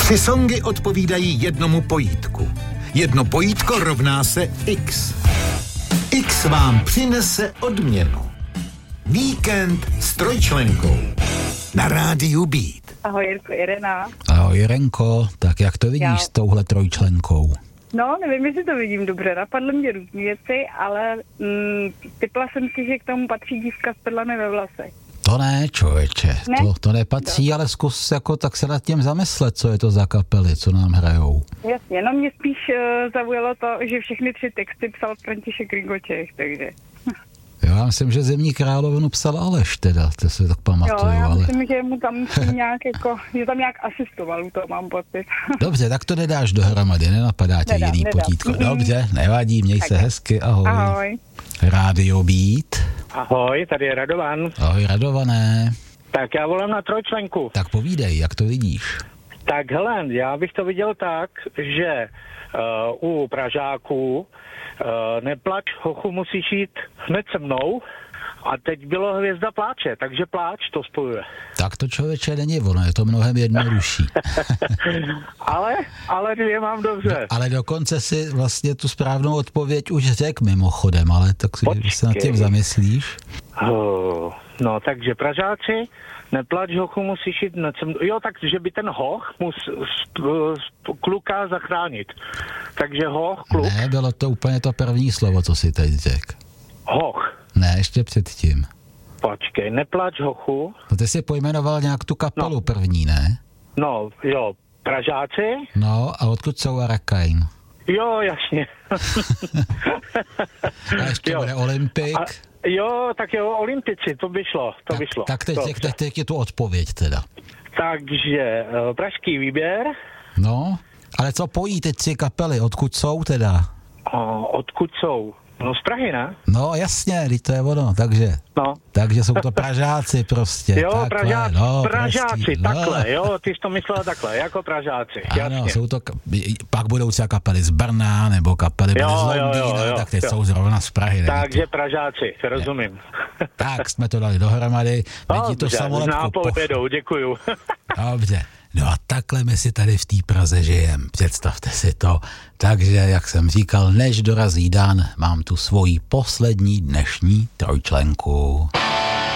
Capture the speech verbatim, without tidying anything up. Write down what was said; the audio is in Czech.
Tři songy odpovídají jednomu pojítku. Jedno pojítko rovná se X. X vám přinese odměnu. Víkend s trojčlenkou na rádiu Beat. Ahoj Jirko, Irena. Ahoj Jirenko, tak jak to vidíš Já. s touhle trojčlenkou? No, nevím, jestli to vidím dobře, napadlo mě různý věci, ale mm, typla jsem si, že k tomu patří dívka s perlami ve vlasech. To ne, člověče, ne? To, to nepatří, no. Ale zkus jako tak se nad tím zamyslet, co je to za kapely, co nám hrajou. Jasně, no mě spíš uh, zaujalo to, že všechny tři texty psal František Rigočech, takže... Já myslím, že Zimní královnu psal Aleš teda, to se tak pamatuju, jo, já ale... myslím, že mu tam nějak jako, že tam nějak asistoval, to mám pocit. Dobře, tak to nedáš dohromady, nenapadá tě nedám, jiný nedám. potítko. Dobře, nevadí, měj tak se hezky, ahoj. Ahoj. Rádio Beat. Ahoj, tady je Radovan. Ahoj Radované. Tak já volám na trojčlenku. Tak povídej, jak to vidíš? Tak hele, já bych to viděl tak, že uh, u Pražáků Uh, neplač, hochu, musíš jít hned se mnou a teď bylo Hvězda pláče, takže pláč to spojuje. Tak to člověče není ono, je to mnohem jednodušší. ale, ale dvě mám dobře. No, ale dokonce si vlastně tu správnou odpověď už řekl mimochodem, ale tak si, když se nad tím zamyslíš. Oh, no, takže Pražáci, neplač, hochu, musíš jít hned se mnou. Jo, takže by ten hoch mus kluka zachránit. Takže hoch, kluk. Ne, bylo to úplně to první slovo, co si teď řekl. Hoch. Ne, ještě předtím. Počkej, neplač, hochu. No ty jsi pojmenoval nějak tu kapelu no. první, ne? No, jo, Pražáci. No, a odkud jsou Arakain? Jo, jasně. A ještě jo. bude Olympik. A, jo, tak jo, Olympici, to by šlo, to tak, by šlo. Tak teď, teď, teď, teď je tu odpověď teda. Takže uh, pražský výběr. No, ale co pojí ty tři kapely, odkud jsou teda? Uh, odkud jsou? No z Prahy, ne? No jasně, teď to je ono, takže. No. Takže jsou to Pražáci prostě. Jo, takhle, Pražáci, no, Pražáci, pražský, takhle, no. jo, ty jsi to myslel takhle, jako Pražáci, ano, jasně. jsou to, pak budou třeba kapely z Brna, nebo kapely jo, z Londýna, jo, jo, jo, tak teď jo. jsou zrovna z Prahy. Takže Pražáci, rozumím. Tak jsme to dali dohromady. No, to nápovědou, děkuju. Dobře. No a takhle my si tady v té Praze žijem, představte si to. Takže, jak jsem říkal, než dorazí Dan, mám tu svoji poslední dnešní trojčlenku.